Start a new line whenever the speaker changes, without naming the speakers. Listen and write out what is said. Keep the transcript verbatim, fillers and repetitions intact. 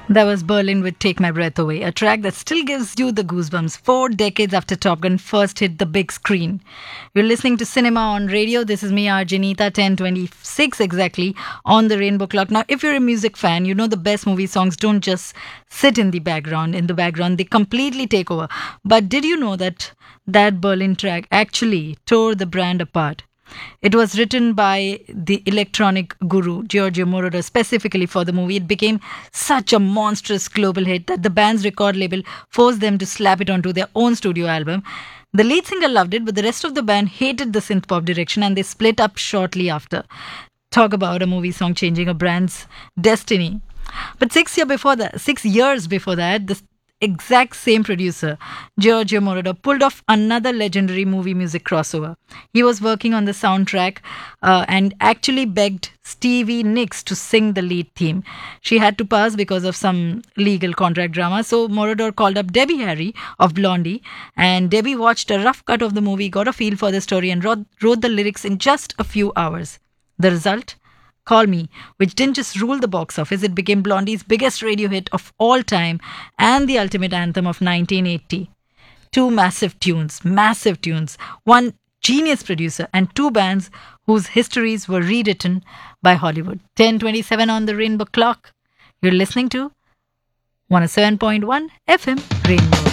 That was Berlin with Take My Breath Away, a track that still gives you the goosebumps four decades after Top Gun first hit the big screen. You're listening to Cinema on Radio. This is me, Arjanita, ten twenty-six exactly on the Rainbow Clock. Now, if you're a music fan, you know the best movie songs don't just sit in the background, in the background, they completely take over. But did you know that that Berlin track actually tore the brand apart? It was written by the electronic guru Giorgio Moroder specifically for the movie. It became such a monstrous global hit that the band's record label forced them to slap it onto their own studio album. The lead singer loved it, but the rest of the band hated the synth pop direction and they split up shortly after. Talk about a movie song changing a brand's destiny. But six year before that, six years before that, the exact same producer, Giorgio Moroder, pulled off another legendary movie music crossover. He was working on the soundtrack uh, and actually begged Stevie Nicks to sing the lead theme. She had to pass because of some legal contract drama, so Moroder called up Debbie Harry of Blondie, and Debbie watched a rough cut of the movie, got a feel for the story, and wrote, wrote the lyrics in just a few hours. The result? Call Me, which didn't just rule the box office, it became Blondie's biggest radio hit of all time and the ultimate anthem of nineteen eighty. Two massive tunes, massive tunes, one genius producer, and two bands whose histories were rewritten by Hollywood. ten twenty-seven on the Rainbow Clock. You're listening to one oh seven point one F M Rainbow.